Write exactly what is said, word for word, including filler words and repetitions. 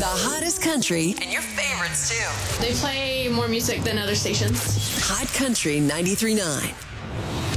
hottest country and your favorites too. They play more music than other stations. Hot Country ninety-three point nine.